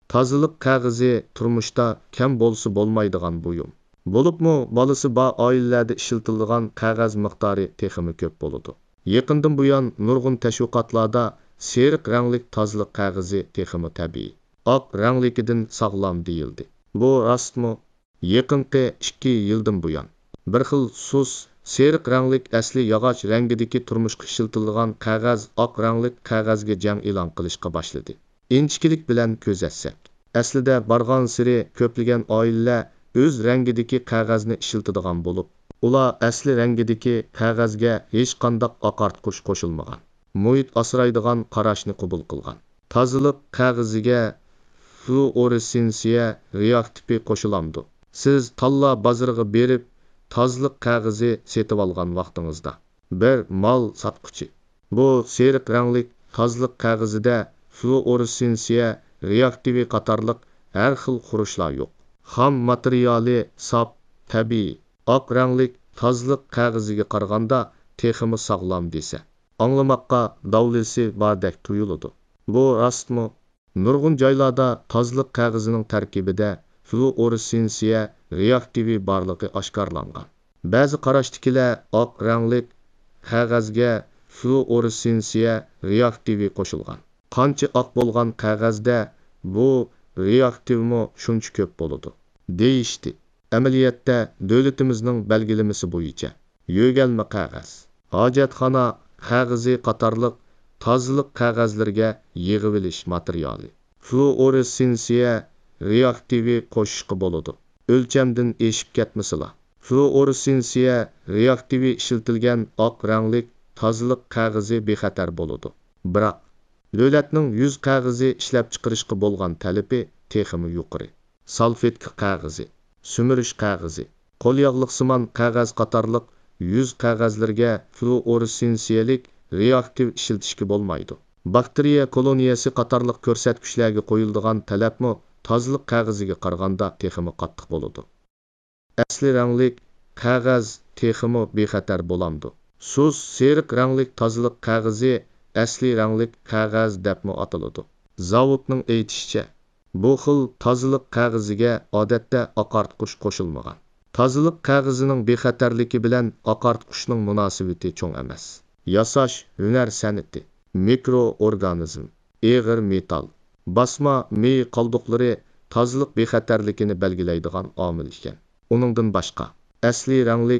Tazılık qog'ozi turmuşda kam bo'lsa bo'lmaydigan buyum. Bo'libmi, bolasi bor oilalarda ishlatilgan qog'oz miqdori texmi ko'p bo'ladi. Yaqindan buyon nurg'un tashviqotlarda seriq rangli tazılık qog'ozi texmi tabiiy, oq ranglikidan sog'lom deyildi. Bu rostmi? Yaqinqi 2 yildan buyon bir xil sus seriq rangli asli yog'och rangidagi turmushga ishlatilgan qog'oz oq rangli qog'ozga jang e'lon qilishga boshladi. Inchkilik bilan ko'zatsak, aslida borgan siri ko'plagan oilalar o'z rangidagi qog'ozni ishlatadigan bo'lib, ular asli rangidagi qog'ozga hech qanday oqartqush qo'shilmagan, muhit asraydigan qarashni qabul qilgan. Tozaliq qog'oziga fluoressensiya reaktivi qo'shilamdi. Siz talla bozoriga berib tozaliq qog'ozi setib olgan vaqtingizda bir mol sotquchi bu seriq rangli tozaliq qog'ozida fluoressensiya reaktivi qatorliq har xil xurushlar yo'q. Xam materiali sap, tabiiy, oq rangli tozaliq qog'oziga qaraganda texmi sog'lom desa, anglamoqqa davlisi bordek tuyuladi. Bu rostmi? Nurg'un joylarda tozaliq qog'ozining tarkibida fluoressensiya reaktivi borligi oshkorlangan. Ba'zi qarashdagilar oq rangli qog'ozga fluoressensiya reaktivi qo'shilgan. Qancha oq bo'lgan qog'ozda bu reaktivmi shuncha ko'p bo'ladi deyishdi. Amaliyotda davlatimizning belgilamasi bo'yicha yo'galma qog'oz, hojatxona qog'ozi qatorliq tozaliq qog'ozlarga yig'ib olish materiali fluoressensiya reaktivi qo'shishga bo'ladi. O'lchamdan eshib ketmaslar. Fluoressensiya reaktivi ishlatilgan oq rangli tozaliq qog'ozi bexatar bo'ladi. Biroq davlatning 100 qog'ozi ishlab chiqarishga bo'lgan talabi texmi yuqori. Salfetka qog'ozi, sumirish qog'ozi, qo'lyog'liqsimon qog'oz qatorliq 100 qog'ozlarga fluoressensiyalik reaktiv ishlatishga bo'lmaydi. Bakteriya koloniyasi qatorliq ko'rsatkichlarga qo'yiladigan talabmi tozaliq qog'oziga qaraganda texmi qattiq bo'ladi. Asli rangli qog'oz texmi bexatar bo'lamdi. Sus seriq rangli tozaliq qog'ozi asli rangli qog'oz debmi ataladi. Zavodning aytishicha, bu xil tozaliq qog'oziga odatda oqartqush qo'shilmagan. Tozaliq qog'ozining bexatarligi bilan oqartqushning munosabati cho'ng emas. Yasash hunar san'ati, mikroorganizm, eg'ir metal, basma mey qoldiqlari tozaliq bexatarligini belgilaydigan omil ekan. Uningdan boshqa asli rangli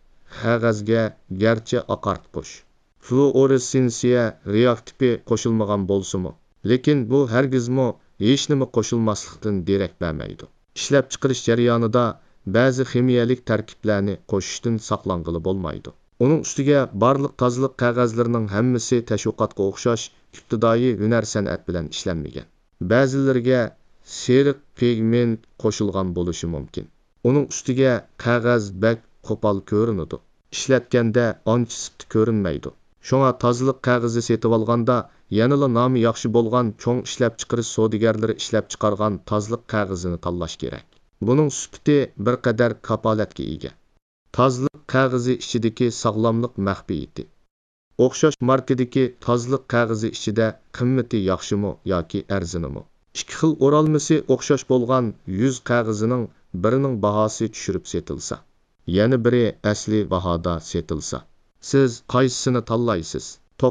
qog'ozga garchi oqartqush fluoressensiya reaktivi qo'shilmagan bo'lsa-mu, lekin bu hargizmi hech nima qo'shilmaslikdan derak bermaydi. Ishlab chiqarish jarayonida ba'zi ximiyalik tarkiblarni qo'shishdan saqlanqili bo'lmaydi. Uning ustiga barliq tozaliq qog'ozlarining hammasi tashviqotga o'xshash ibtidoiy hunar san'at bilan ishlanmagan. Ba'zilariga seriq pigment qo'shilgan bo'lishi mumkin. Uning ustiga qog'oz bak qo'pol ko'rinadi. Ishlatganda ancha sipti ko'rinmaydi. Shunga tozaliq qog'ozi setib olganda yanada nomi yaxshi bo'lgan cho'ng ishlab chiqarish savdogarlari ishlab chiqargan tozaliq qog'ozini tanlash kerak. Buning sifati bir qadar kapolatga ega. Tozaliq qog'ozi ichidagi sog'lomlik maxfiyati. O'xshash markadagi tozaliq qog'ozi ichida qimmati yaxshimi yoki arzonimi? Ikki xil o'ralmasi o'xshash bo'lgan 100 qog'ozining birining bahosi tushirib setilsa, yana biri asli bahoda setilsa, siz qaysisini tanlaysiz?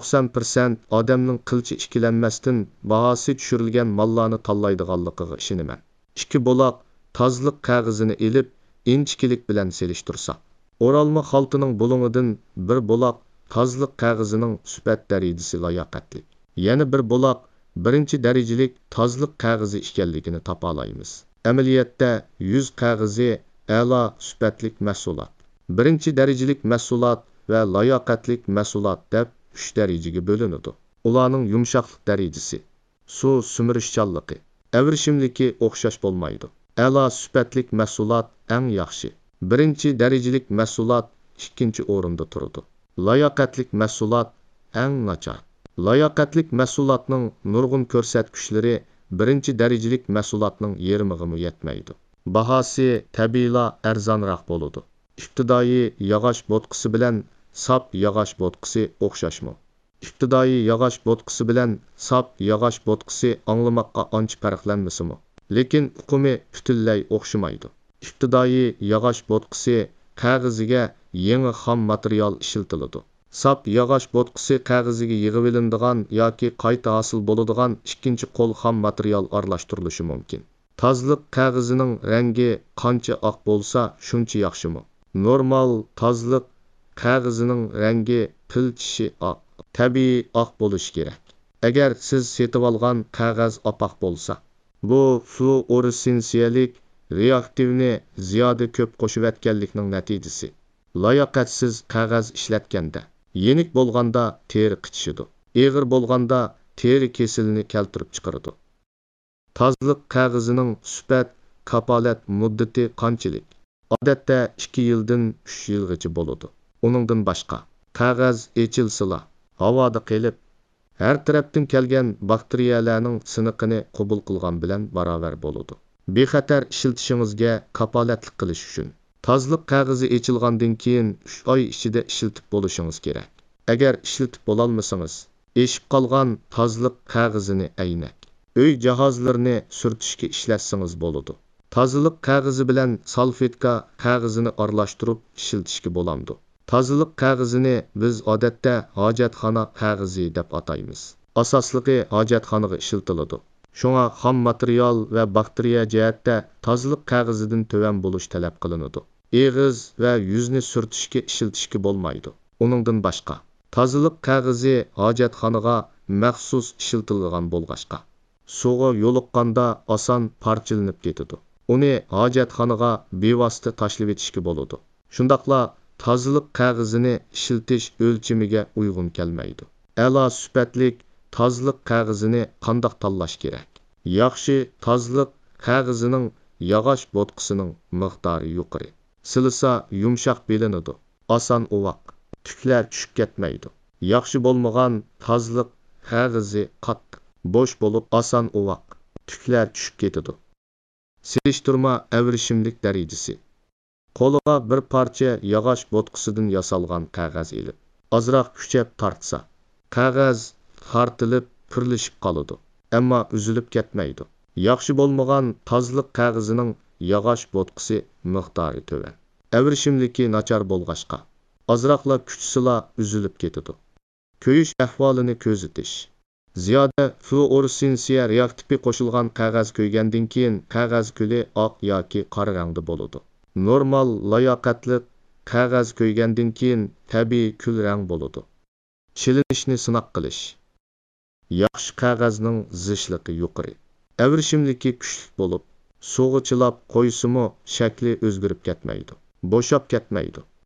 90% odamning qilchi ikkilanmasdan bahosi tushirilgan mollarni tanlaydiganligiga ishonaman. 2 bo'loq tozaliq qog'ozini elib inchkilik bilan selishtirsa, o'ralma xaltining bulungidan bir bo'loq tozaliq qog'ozining sifat darajasi layoqatli, yana bir bo'loq birinchi darajalik tozaliq qog'ozi ekanligini topa olamiz. Amaliyotda 100 qog'ozi a'lo sifatlik mahsulot, birinchi darajalik mahsulot va layoqatlik mahsulot deb 3 darajaga bo'linadi. Ularning yumshoqlik darajasi, suv sumirishchanligi, avrishimligi o'xshash bo'lmaydi. A'lo sifatlik mahsulot eng yaxshi. Birinchi darajalik mahsulot ikkinchi o'rinda turadi. Layoqatlik mahsulot eng nachar. Layoqatlik mahsulotning nurg'un ko'rsatkichlari birinchi darajalik mahsulotning yarmiga yetmaydi. Bahosi tabiiyla arzonroq bo'ladi. Ibtidoiy yog'och bo'tqisi bilan sap yog'och bo'tqisi o'xshashmi? Ibtidoiy yog'och bo'tqisi bilan sap yog'och bo'tqisi anglamoqqa ancha farqlanmasimi? lekin uqumi butunlay o'xshamaydi. İbtidoiy yog'och bo'tqisi qog'oziga yangi xom material ishlatiladi. Sap yog'och bo'tqisi qog'oziga yig'ib ilinadigan yoki qayta hosil bo'ladigan ikkinchi qo'l xom material aralashtirilishi mumkin. Tozliq qog'ozining rangi qancha oq bo'lsa, shuncha yaxshimi. Normal tozliq qog'ozining rangi pil tishi oq, tabiiy oq bo'lishi kerak. Agar siz setib olgan qog'oz opaq bo'lsa, bu fluoressensiyalik reaktivni ziyoda ko'p qo'shib etganlikning natijasi. Layoqatsiz qog'oz ishlatganda, yenik bo'lganda teri qichishidi, og'ir bo'lganda teri kesilini keltirib chiqaradi. Tozliq qog'ozining sifat kapolat muddati qanchalik? Odatda 2 yildan 3 yilgacha bo'ladi. Uningdan boshqa, qog'oz echilsila, havoda qelib, har tarafdan kelgan bakteriyalarning siniqini qabul qilgan bilan barobar bo'ladi. Bexatar ishlatishingizga kapolatlik qilish uchun tozliq qog'ozi echilgandan keyin 3 oy ichida ishlatib bo'lishingiz kerak. Agar ishlatib bo'lolmasangiz, eshib qolgan tozliq qog'ozini aynak, uy jihozlarini surtishga ishlatsangiz bo'ladi. Tozliq qog'ozi bilan salfetka qog'ozini aralashtirib ishlatishga bo'ladi. Tozliq qog'ozini biz odatda hojatxona qog'ozi deb ataymiz. Asosligi hojatxonaga ishlatiladi. Shunga xom material va bakteriya jihatda tozliq qog'ozidan to'van bo'lish talab qilinadi. Eg'iz va yuzni surtishga ishlatishga bo'lmaydi. Uningdan boshqa, tozliq qog'ozi hojatxonaga maxsus ishlatilgan bo'lg'achqa, suvga yo'liqqanda oson parchalanib ketadi. Uni hojatxonaga bevosita tashlab etishga bo'ladi. Shundaqla tozliq qog'ozini ishlatish o'lchamiga uyg'un kelmaydi. A'lo sifatlik tozliq qog'ozini qandoq tanlash kerak? Yaxshi tozliq qog'ozining yog'och bo'tqisining miqdori yuqori. Silisa yumshoq belinadi, oson uvoq, tuklar tushib ketmaydi. Yaxshi bo'lmagan tozliq qog'ozi qattiq, bo'sh bo'lib oson uvoq, tuklar tushib ketadi. Selishtirma avrishimlik darajasi. Qo'liga bir parcha yog'och bo'tqisidan yasalgan qog'oz elib, ozroq kuchab tortsa, qog'oz tortilib pirlashib qoladi, ammo uzilib ketmaydi. Yaxshi bo'lmagan tozliq qog'ozining yog'och bo'tqisi miqdori to'van. Avrishimligi nachar bo'lg'achqa, ozroqla kuchsila uzilib ketadi. Ko'yish ahvolini ko'zitish. Ziyoda fluoressensiya reaktivi qo'shilgan qog'oz ko'ygandan keyin qog'oz kuli oq yoki qora rangda bo'ladi. Normal layoqatli qog'oz ko'ygandan keyin tabiiy kul rang bo'ladi. Chilinishni sinoq qilish. Yaxshi qog'ozning zichligi yuqori, avrishimligi kuchli bo'lib, suvga chilab qo'ysimi shakli o'zgarib ketmaydi, bo'shab ketmaydi.